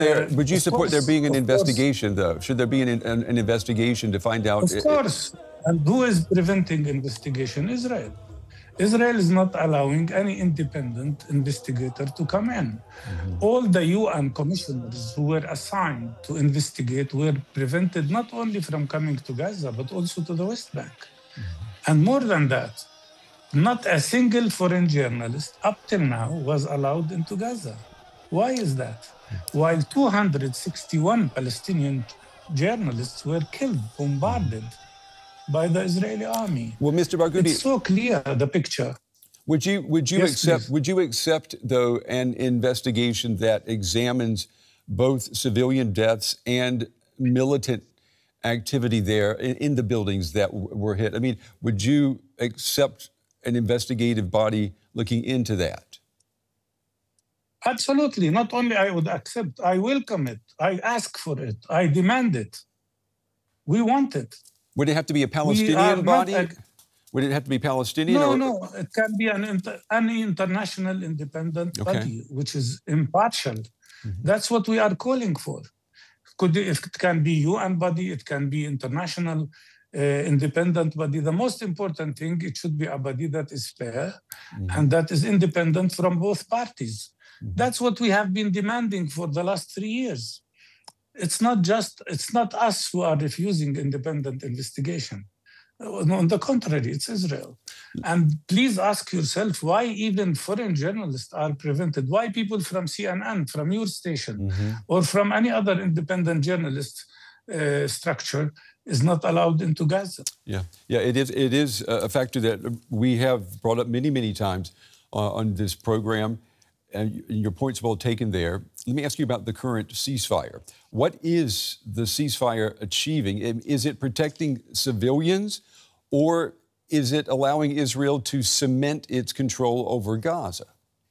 Would you support there being an of investigation, though? Should there be an investigation to find out? Of course. And who is preventing investigation? Israel. Israel is not allowing any independent investigator to come in. All the UN commissioners who were assigned to investigate were prevented not only from coming to Gaza, but also to the West Bank. And more than that, not a single foreign journalist up till now was allowed into Gaza. Why is that? While 261 Palestinian journalists were killed, bombarded by the Israeli army. Well, Mr. Barghouti, it's so clear, the picture. Would you accept though an investigation that examines both civilian deaths and militant activity there in the buildings that were hit? I mean, would you accept an investigative body looking into that? Absolutely. Not only I would accept, I welcome it. I ask for it. I demand it. We want it. Would it have to be a Palestinian body? Would it have to be Palestinian? No. It can be any international independent body, which is impartial. That's what we are calling for. If it can be UN body, it can be international independent body. The most important thing, it should be a body that is fair and that is independent from both parties. That's what we have been demanding for the last 3 years. It's not us who are refusing independent investigation. On the contrary, it's Israel. And please ask yourself why even foreign journalists are prevented. Why people from CNN, from your station, or from any other independent journalist structure is not allowed into Gaza. Yeah, it is a factor that we have brought up many times on this program. And your point's well taken there. Let me ask you about the current ceasefire. What is the ceasefire achieving? Is it protecting civilians, or is it allowing Israel to cement its control over Gaza?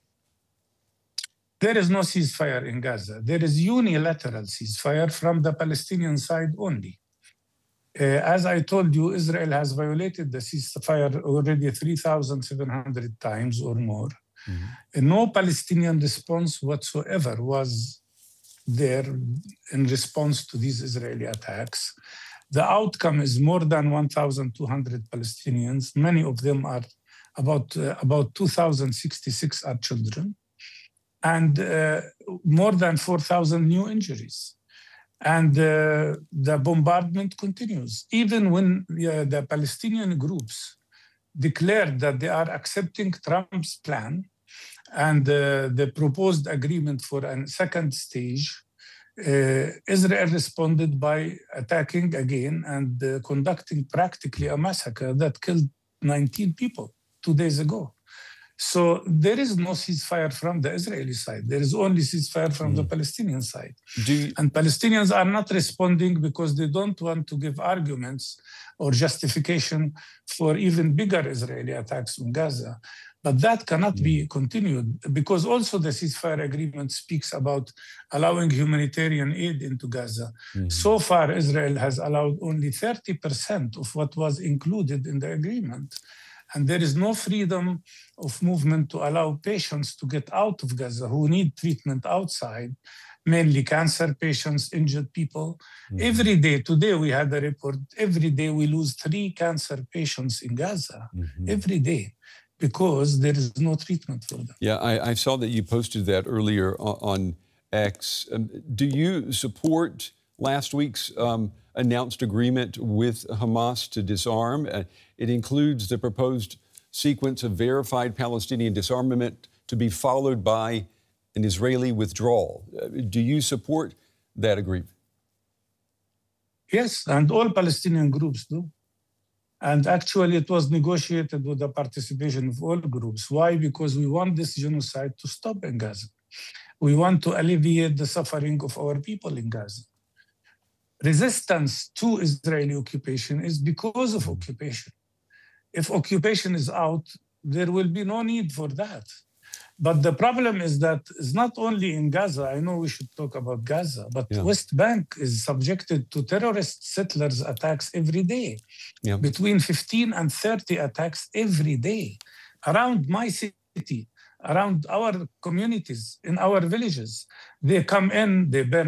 There is no ceasefire in Gaza. There is unilateral ceasefire from the Palestinian side only. As I told you, Israel has violated the ceasefire already 3,700 times or more. No Palestinian response whatsoever was there in response to these Israeli attacks. The outcome is more than 1,200 Palestinians. Many of them are about 2,066 are children, and more than 4,000 new injuries. And the bombardment continues. Even when the Palestinian groups declared that they are accepting Trump's plan and the proposed agreement for a second stage, Israel responded by attacking again and conducting practically a massacre that killed 19 people 2 days ago. So there is no ceasefire from the Israeli side. There is only ceasefire from the Palestinian side. And Palestinians are not responding because they don't want to give arguments or justification for even bigger Israeli attacks on Gaza. But that cannot be continued because also the ceasefire agreement speaks about allowing humanitarian aid into Gaza. So far, Israel has allowed only 30% of what was included in the agreement. And there is no freedom of movement to allow patients to get out of Gaza who need treatment outside, mainly cancer patients, injured people. Every day, today we had a report, every day we lose 3 cancer patients in Gaza, every day, because there is no treatment for them. Yeah, I saw that you posted that earlier on X. Do you support last week's announced agreement with Hamas to disarm? It includes the proposed sequence of verified Palestinian disarmament to be followed by an Israeli withdrawal. Do you support that agreement? Yes, and all Palestinian groups do. And actually, it was negotiated with the participation of all groups. Why? Because we want this genocide to stop in Gaza. We want to alleviate the suffering of our people in Gaza. Resistance to Israeli occupation is because of occupation. If occupation is out, there will be no need for that. But the problem is that it's not only in Gaza. I know we should talk about Gaza, but West Bank is subjected to terrorist settlers attacks every day. Between 15 and 30 attacks every day around my city, around our communities, in our villages. They come in, they burn